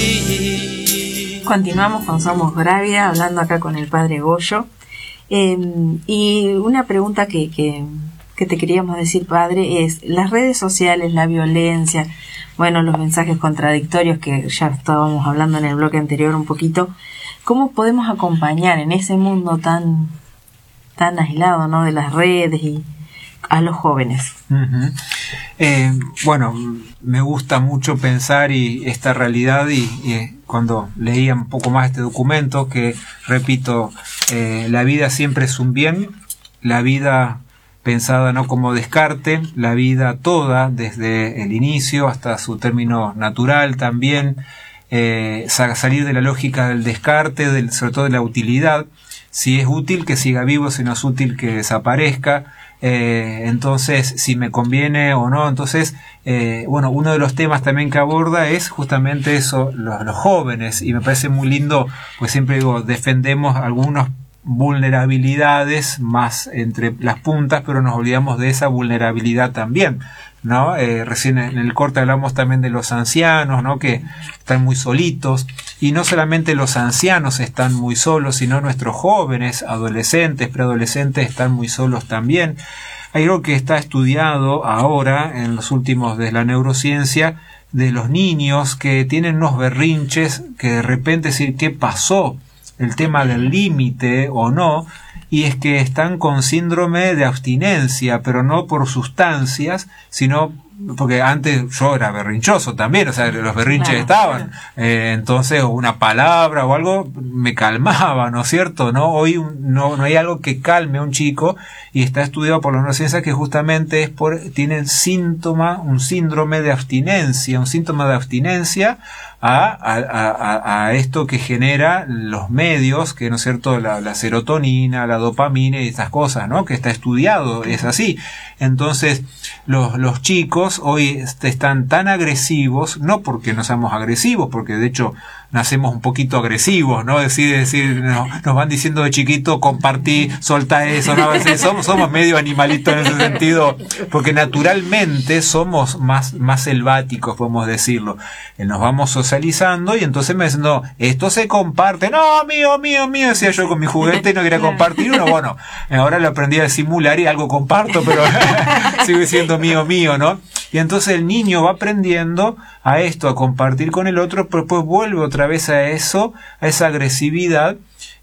Continuamos con Somos Gravia, hablando acá con el padre Goyo. Y una pregunta que te queríamos decir, padre, es las redes sociales, la violencia, bueno, los mensajes contradictorios que ya estábamos hablando en el bloque anterior un poquito. ¿Cómo podemos acompañar en ese mundo tan aislado, ¿no?, de las redes y a los jóvenes? Bueno, me gusta mucho pensar esta realidad y cuando leía un poco más este documento, que repito, la vida siempre es un bien, la vida pensada no como descarte, la vida toda, desde el inicio hasta su término natural también, salir de la lógica del descarte, sobre todo de la utilidad. Si es útil, que siga vivo; si no es útil, que desaparezca. Entonces, si me conviene o no. Entonces, bueno, uno de los temas también que aborda es justamente eso, los jóvenes, y me parece muy lindo, pues siempre digo, defendemos algunas vulnerabilidades más entre las puntas, pero nos olvidamos de esa vulnerabilidad también, ¿no? Recién en el corte hablamos también de los ancianos, ¿no?, que están muy solitos, y no solamente los ancianos están muy solos, sino nuestros jóvenes, adolescentes, preadolescentes están muy solos también. Hay algo que está estudiado ahora en los últimos de la neurociencia, de los niños que tienen unos berrinches que de repente decir ¿qué pasó? El tema del límite o no, y es que están con síndrome de abstinencia, pero no por sustancias, sino porque antes yo era berrinchoso también, o sea, los berrinches estaban, entonces una palabra o algo me calmaba, ¿no es cierto? ¿No? Hoy no hay algo que calme a un chico, y está estudiado por la neurociencia que justamente tienen un síndrome de abstinencia, un síntoma de abstinencia a esto que genera los medios, que no es cierto, la serotonina, la dopamina y estas cosas, ¿no?, que está estudiado, es así. Entonces, los chicos hoy están tan agresivos, no porque no seamos agresivos, porque de hecho nacemos un poquito agresivos, ¿no? Decir, nos van diciendo de chiquito, compartí, soltá eso, ¿no? Somos medio animalitos en ese sentido, porque naturalmente somos más selváticos, podemos decirlo. Nos vamos socializando, y entonces me dicen, no, esto se comparte, no, mío, decía yo con mi juguete y no quería compartir uno. Bueno, ahora lo aprendí a simular y algo comparto, pero sigue siendo mío, ¿no? Y entonces el niño va aprendiendo a esto, a compartir con el otro, pero después vuelve otra vez a eso, a esa agresividad,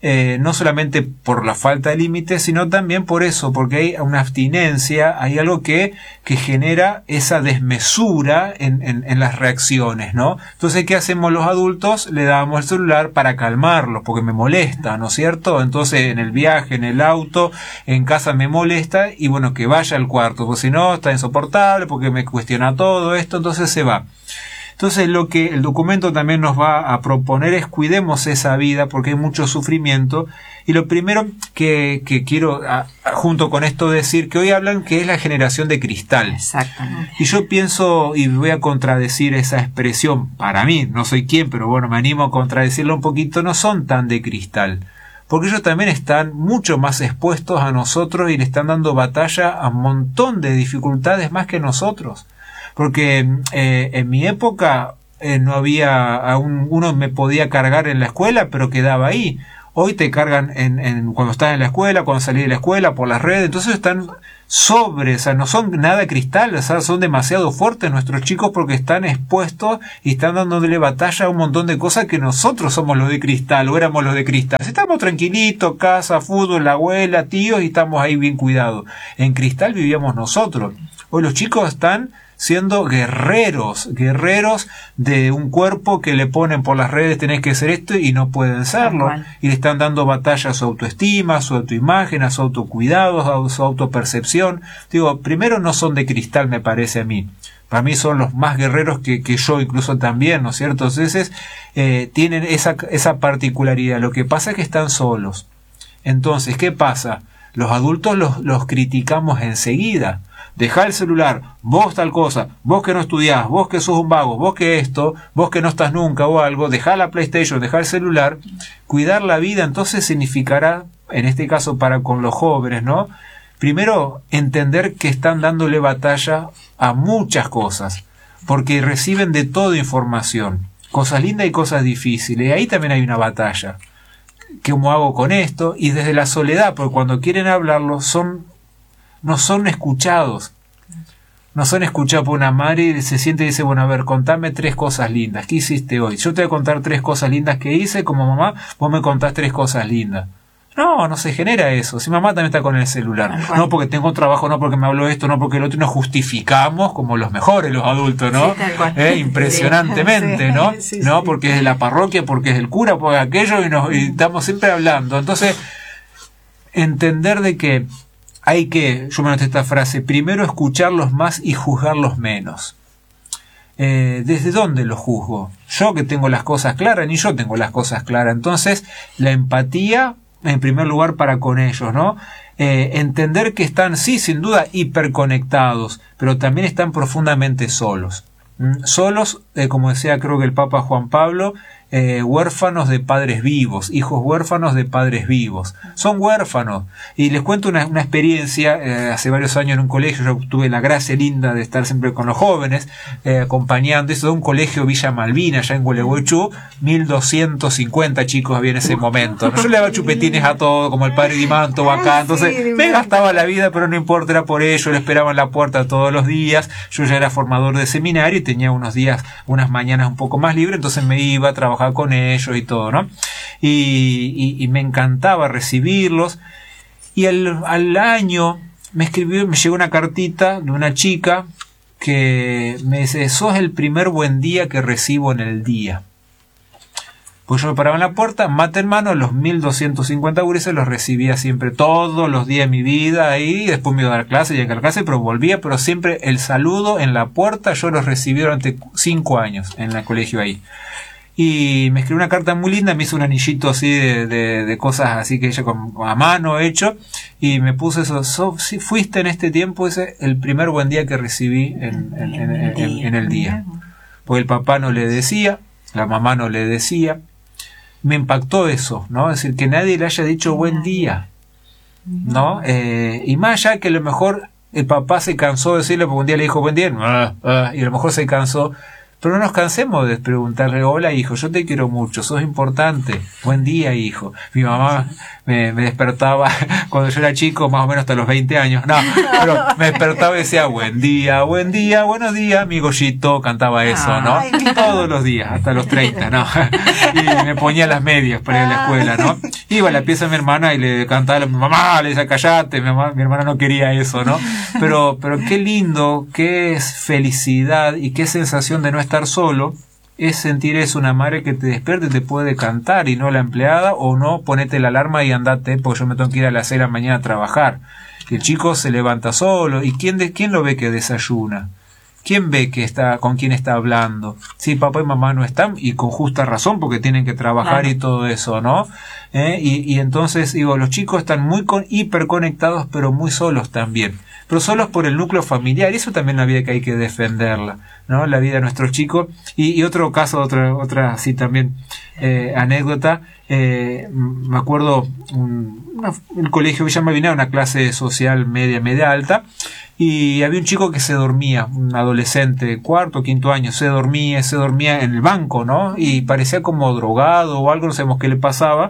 no solamente por la falta de límites, sino también por eso, porque hay una abstinencia, hay algo que genera esa desmesura en las reacciones, ¿no? Entonces, ¿qué hacemos los adultos? Le damos el celular para calmarlos, porque me molesta, ¿no es cierto? Entonces, en el viaje, en el auto, en casa me molesta, y bueno, que vaya al cuarto, porque si no, está insoportable, porque me cuestiona todo esto, entonces se va. Entonces, lo que el documento también nos va a proponer es cuidemos esa vida, porque hay mucho sufrimiento. Y lo primero que quiero, junto con esto, decir, que hoy hablan que es la generación de cristal. Exactamente. Y yo pienso, y voy a contradecir esa expresión, para mí, no soy quien, pero bueno, me animo a contradecirlo un poquito, no son tan de cristal, porque ellos también están mucho más expuestos a nosotros y le están dando batalla a un montón de dificultades más que nosotros. Porque en mi época no había, uno me podía cargar en la escuela, pero quedaba ahí. Hoy te cargan cuando estás en la escuela, cuando salís de la escuela, por las redes. Entonces están o sea, no son nada cristal, o sea, son demasiado fuertes nuestros chicos, porque están expuestos y están dándole batalla a un montón de cosas que nosotros somos los de cristal, o éramos los de cristal. Si estamos tranquilitos, casa, fútbol, la abuela, tíos, y estamos ahí bien cuidados. En cristal vivíamos nosotros. Hoy los chicos están siendo guerreros de un cuerpo que le ponen por las redes, tenés que hacer esto, y no pueden serlo, y le están dando batalla a su autoestima, a su autoimagen, a su autocuidado, a su autopercepción. Digo, primero, no son de cristal, me parece a mí. Para mí son los más guerreros que yo incluso también, ¿no es cierto? Entonces, tienen esa particularidad. Lo que pasa es que están solos. Entonces, ¿qué pasa? Los adultos los criticamos enseguida. Dejá el celular, vos tal cosa, vos que no estudiás, vos que sos un vago, vos que esto, vos que no estás nunca o algo, dejá la PlayStation, dejá el celular. Cuidar la vida entonces significará, en este caso para con los jóvenes, ¿no? Primero, entender que están dándole batalla a muchas cosas, porque reciben de toda información. cosas lindas y cosas difíciles, y ahí también hay una batalla. ¿Cómo hago con esto? Y desde la soledad, porque cuando quieren hablarlo no son escuchados. No son escuchados por una madre y se siente y dice, bueno, a ver, contame 3 cosas lindas. ¿Qué hiciste hoy? Yo te voy a contar 3 cosas lindas que hice, como mamá, vos me contás 3 cosas lindas. No se genera eso. Si mamá también está con el celular. No porque tengo trabajo, no porque me habló esto, no porque el otro. Nos justificamos como los mejores, los adultos, ¿no? Sí, impresionantemente, ¿no? Sí, no, porque es de la parroquia, porque es el cura, porque aquello, y estamos siempre hablando. Entonces, entender de que hay que, yo me noté esta frase, primero escucharlos más y juzgarlos menos. ¿Desde dónde los juzgo? Yo que tengo las cosas claras, ni yo tengo las cosas claras. Entonces, la empatía, en primer lugar, para con ellos, ¿no? Entender que están, sí, sin duda, hiperconectados, pero también están profundamente solos. Solos, como decía creo que el Papa Juan Pablo, huérfanos de padres vivos, hijos huérfanos de padres vivos. Son huérfanos. Y les cuento una experiencia, hace varios años en un colegio, yo tuve la gracia linda de estar siempre con los jóvenes, acompañando eso de un colegio Villa Malvina, allá en Gualeguaychú, 1250 chicos había en ese momento. Yo le daba chupetines a todo, como el padre Dimanto acá, entonces me gastaba la vida, pero no importa, era por ello, le esperaba en la puerta todos los días. Yo ya era formador de seminario y tenía unos días, unas mañanas un poco más libres, entonces me iba a trabajar con ellos y todo, ¿no? Y me encantaba recibirlos. Y al año me llegó una cartita de una chica que me dice, sos el primer buen día que recibo en el día. Pues yo me paraba en la puerta, mate en mano, los 1250 gurises los recibía siempre, todos los días de mi vida, ahí, después me iba a dar clase, llegué a la clase, pero volvía, pero siempre el saludo en la puerta, yo los recibí durante 5 años en el colegio ahí. Y me escribió una carta muy linda, me hizo un anillito así de cosas así que ella a mano hecho, y me puso eso, si fuiste en este tiempo, ese el primer buen día que recibí en el día. Porque el papá no le decía, la mamá no le decía. Me impactó eso, ¿no? Es decir, que nadie le haya dicho buen día, ¿no? Y más allá que a lo mejor el papá se cansó de decirle, porque un día le dijo buen día, y a lo mejor se cansó. Pero no nos cansemos de preguntarle, hola hijo, yo te quiero mucho, sos importante, buen día hijo. Mi mamá me despertaba cuando yo era chico, más o menos hasta los 20 años, no, pero me despertaba y decía, buenos días, mi Goyito, cantaba eso, ¿no? Todos los días, hasta los 30, ¿no? Y me ponía las medias para ir a la escuela, ¿no? Iba a la pieza de mi hermana y le cantaba a mi mamá, le decía, callate, mi hermana no quería eso, ¿no? Pero qué lindo, qué felicidad y qué sensación de no estar solo es sentir eso, una madre que te despierte y te puede cantar y no la empleada, o no, ponete la alarma y andate porque yo me tengo que ir a las 6 de la mañana a trabajar. Y el chico se levanta solo. ¿Y quién lo ve que desayuna? ¿Quién ve que con quién está hablando? Sí, papá y mamá no están, y con justa razón porque tienen que trabajar, claro, y todo eso, ¿no? Y entonces, digo, los chicos están hiperconectados, pero muy solos también. Pero solos por el núcleo familiar, y eso también es una vida que hay que defenderla, ¿no? La vida de nuestros chicos. Y otro caso, otra así también, anécdota, me acuerdo, el colegio Villa Malvina, una clase social media alta, y había un chico que se dormía, un adolescente, 4º, 5º año, se dormía en el banco, ¿no? Y parecía como drogado o algo, no sabemos qué le pasaba.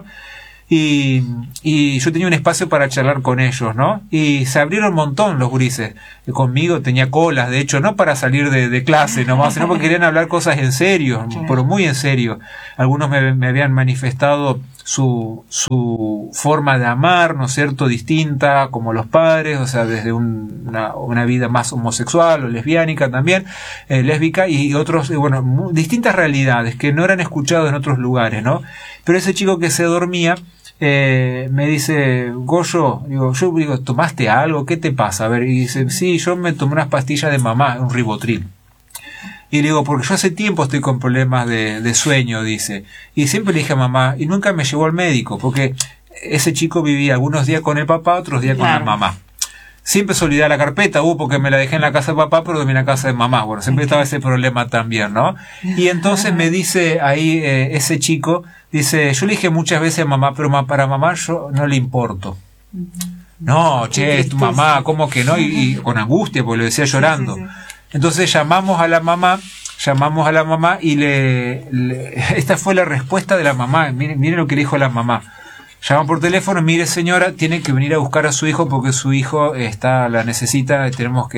Y yo tenía un espacio para charlar con ellos, ¿no? Y se abrieron un montón los gurises. Conmigo tenía colas, de hecho, no para salir de clase nomás, sino porque querían hablar cosas en serio, pero muy en serio. Algunos me habían manifestado su forma de amar, ¿no es cierto?, distinta, como los padres, o sea, desde una vida más homosexual o lesbiánica también, lésbica, y otros, bueno, distintas realidades que no eran escuchadas en otros lugares, ¿no? Pero ese chico que se dormía, me dice, Goyo, yo digo, ¿tomaste algo? ¿Qué te pasa? A ver, y dice, sí, yo me tomé unas pastillas de mamá, un Rivotril. Y le digo, porque yo hace tiempo estoy con problemas de sueño, dice. Y siempre le dije a mamá, y nunca me llevó al médico, porque ese chico vivía algunos días con el papá, otros días con la mamá. Siempre se olvidaba la carpeta, porque me la dejé en la casa de papá, pero dormí en la casa de mamá. Bueno, siempre estaba ese problema también, ¿no? Y entonces me dice ahí ese chico, dice, yo le dije muchas veces a mamá, pero para mamá yo no le importo. No, che, es tu mamá, ¿cómo que no? Y con angustia, porque lo decía llorando. Sí. Entonces llamamos a la mamá llamamos a la mamá y esta fue la respuesta de la mamá. Miren lo que le dijo la mamá. Llama por teléfono, mire señora, tiene que venir a buscar a su hijo porque su hijo la necesita,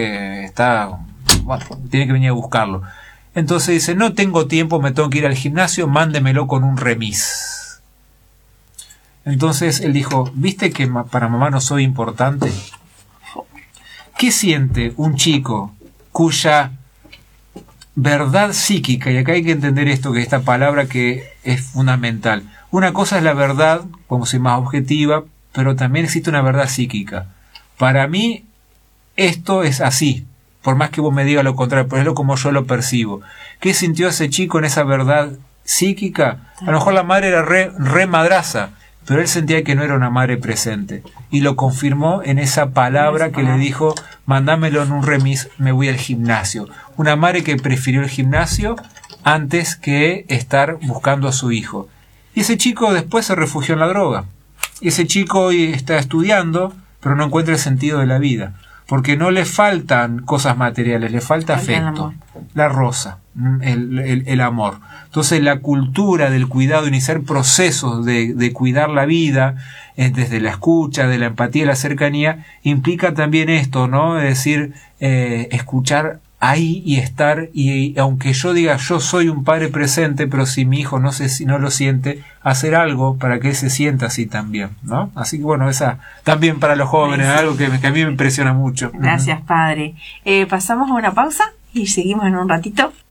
tiene que venir a buscarlo. Entonces dice, no tengo tiempo, me tengo que ir al gimnasio, mándemelo con un remis. Entonces él dijo, ¿viste que para mamá no soy importante? ¿Qué siente un chico cuya verdad psíquica, y acá hay que entender esto, que esta palabra que es fundamental, una cosa es la verdad, como si más objetiva, pero también existe una verdad psíquica. Para mí esto es así, por más que vos me digas lo contrario, pero es lo como yo lo percibo. ¿Qué sintió ese chico en esa verdad psíquica? A lo mejor la madre era re madraza, pero él sentía que no era una madre presente. Y lo confirmó en esa palabra que le dijo, mandámelo en un remis, me voy al gimnasio. Una madre que prefirió el gimnasio antes que estar buscando a su hijo. Y ese chico después se refugió en la droga. Y ese chico hoy está estudiando, pero no encuentra el sentido de la vida. Porque no le faltan cosas materiales, le falta afecto, la rosa, el amor. Entonces la cultura del cuidado, iniciar procesos de cuidar la vida, desde la escucha, de la empatía y la cercanía, implica también esto, ¿no? Es decir, escuchar ahí y estar, y aunque yo diga yo soy un padre presente, pero si mi hijo no lo siente, hacer algo para que él se sienta así también, ¿no? Así que bueno, esa también para los jóvenes, sí. Algo que a mí me impresiona mucho. Gracias, padre. Pasamos a una pausa y seguimos en un ratito.